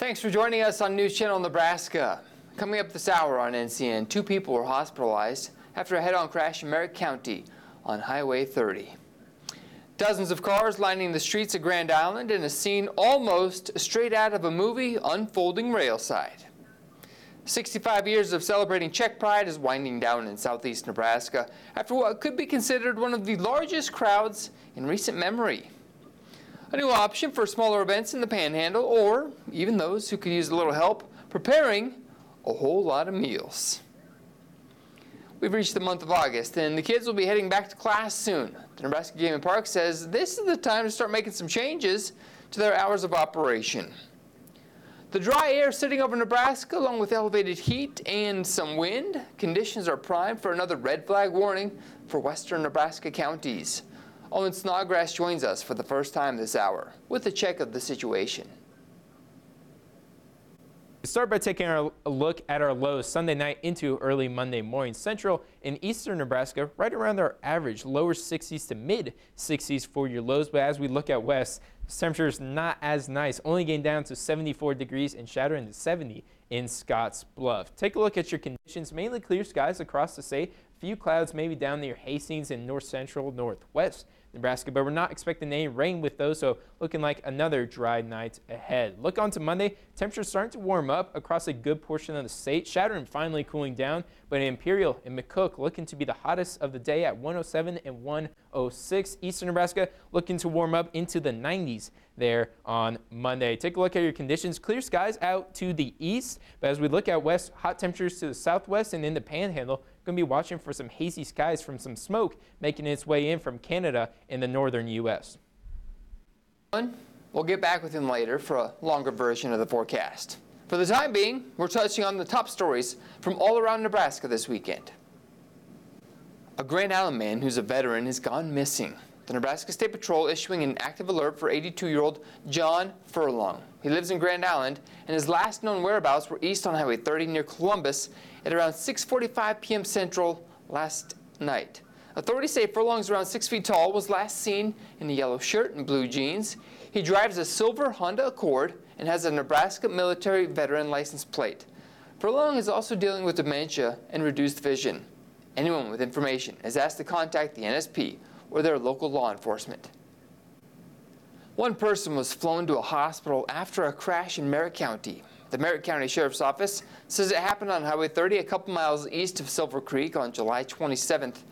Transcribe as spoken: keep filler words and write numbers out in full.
Thanks for joining us on News Channel Nebraska. Coming up this hour on N C N, two people were hospitalized after a head-on crash in Merritt County on Highway thirty. Dozens of cars lining the streets of Grand Island in a scene almost straight out of a movie unfolding railside. sixty-five years of celebrating Czech Pride is winding down in southeast Nebraska after what could be considered one of the largest crowds in recent memory. A new option for smaller events in the Panhandle, or even those who could use a little help preparing a whole lot of meals. We've reached the month of August, and the kids will be heading back to class soon. The Nebraska Game and Park says this is the time to start making some changes to their hours of operation. The dry air sitting over Nebraska, along with elevated heat and some wind, conditions are primed for another red flag warning for western Nebraska counties. Owen Snodgrass joins us for the first time this hour with a check of the situation. We start by taking a look at our lows Sunday night into early Monday morning. Central and eastern Nebraska right around our average, lower sixties to mid sixties for your lows. But as we look at west, temperatures not as nice, only getting down to seventy-four degrees and shattering to seventy in Scotts Bluff. Take a look at your conditions, mainly clear skies across the state. A few clouds maybe down near Hastings and north central northwest Nebraska, but we're not expecting any rain with those, so looking like another dry night ahead. Look on to Monday, temperatures starting to warm up across a good portion of the state. Shattering finally cooling down, but in Imperial and McCook looking to be the hottest of the day at one oh seven and one oh six. Eastern Nebraska looking to warm up into the nineties there on Monday. Take a look at your conditions. Clear skies out to the east, but as we look out west, hot temperatures to the southwest and in the Panhandle. Going to be watching for some hazy skies from some smoke making its way in from Canada in the northern U S We'll get back with him later for a longer version of the forecast. For the time being, we're touching on the top stories from all around Nebraska this weekend. A Grand Island man who's a veteran has gone missing. The Nebraska State Patrol issuing an active alert for eighty-two-year-old John Furlong. He lives in Grand Island, and his last known whereabouts were east on Highway thirty near Columbus at around six forty-five p m Central last night. Authorities say Furlong's around six feet tall, was last seen in a yellow shirt and blue jeans. He drives a silver Honda Accord and has a Nebraska military veteran license plate. Furlong is also dealing with dementia and reduced vision. Anyone with information is asked to contact the N S P or their local law enforcement. One person was flown to a hospital after a crash in Merritt County. The Merritt County Sheriff's Office says it happened on Highway thirty a couple miles east of Silver Creek on July twenty-seventh.